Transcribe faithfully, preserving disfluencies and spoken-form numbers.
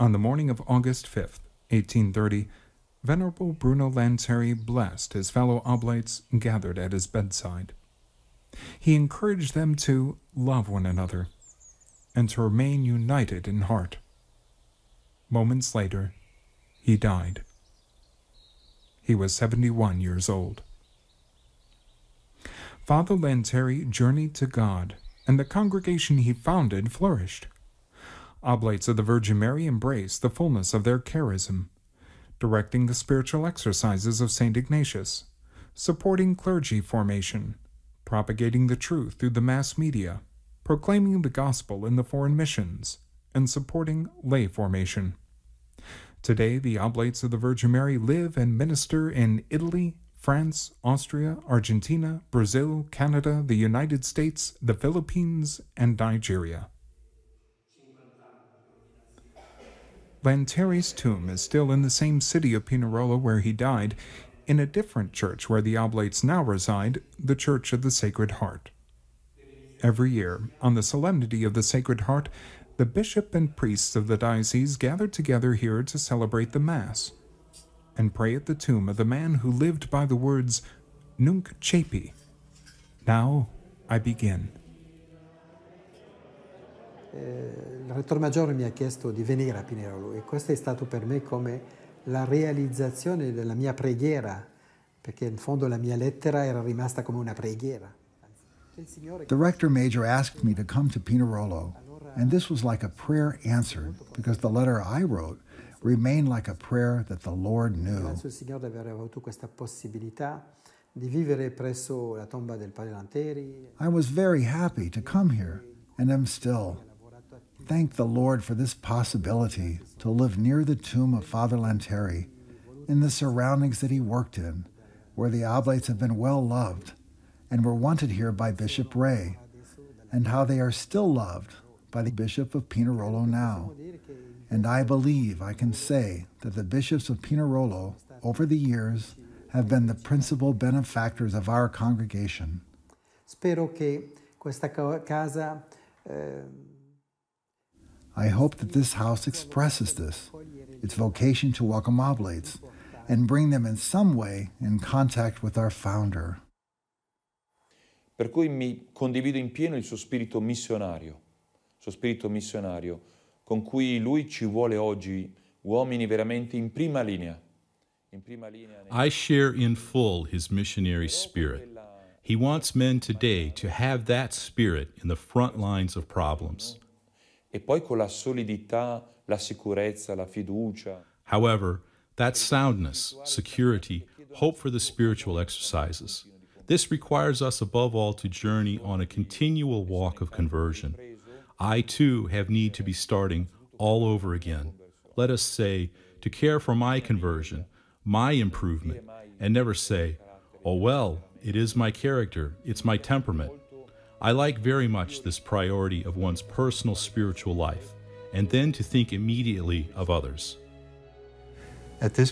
On the morning of August fifth, eighteen thirty, Venerable Bruno Lanteri blessed his fellow oblates gathered at his bedside. He encouraged them to love one another and to remain united in heart. Moments later, he died. He was seventy-one years old. Father Lanteri journeyed to God, and the congregation he founded flourished. Oblates of the Virgin Mary embraced the fullness of their charism, directing the spiritual exercises of Saint Ignatius, supporting clergy formation, propagating the truth through the mass media, proclaiming the gospel in the foreign missions, and supporting lay formation. Today, the Oblates of the Virgin Mary live and minister in Italy, France, Austria, Argentina, Brazil, Canada, the United States, the Philippines, and Nigeria. Lanteri's tomb is still in the same city of Pinerolo where he died, in a different church where the Oblates now reside, the Church of the Sacred Heart. Every year, on the Solemnity of the Sacred Heart, the bishop and priests of the diocese gather together here to celebrate the Mass and pray at the tomb of the man who lived by the words, Nunc Cepi, now I begin. Il Rettore Maggiore mi ha chiesto di venire a Pinerolo e questo è stato per me come la realizzazione della mia preghiera, perché in fondo la mia lettera era rimasta come una preghiera. The Rector Major asked me to come to Pinerolo, and this was like a prayer answered, because the letter I wrote remained like a prayer that the Lord knew. Grazie al Signore di aver avuto questa possibilità di vivere presso la tomba del Padre Lanteri. I was very happy to come here, and am still. Thank the Lord for this possibility to live near the tomb of Father Lanteri, in the surroundings that he worked in, where the Oblates have been well loved and were wanted here by Bishop Ray, and how they are still loved by the Bishop of Pinerolo now. And I believe I can say that the bishops of Pinerolo, over the years, have been the principal benefactors of our congregation. Spero che questa casa eh, I hope that this house expresses this, its vocation to welcome Oblates, and bring them in some way in contact with our founder. Per cui mi condivido in pieno il suo spirito missionario, suo spirito missionario, con cui lui ci vuole oggi uomini veramente in prima linea. In prima linea I share in full his missionary spirit. He wants men today to have that spirit in the front lines of problems. E poi con la solidità, la sicurezza, la fiducia. However, that soundness, security, hope for the spiritual exercises. This requires us above all to journey on a continual walk of conversion. I too have need to be starting all over again. Let us say, to care for my conversion, my improvement, and never say, oh well, it is my character, it's my temperament. I like very much this priority of one's personal spiritual life, and then to think immediately of others. At this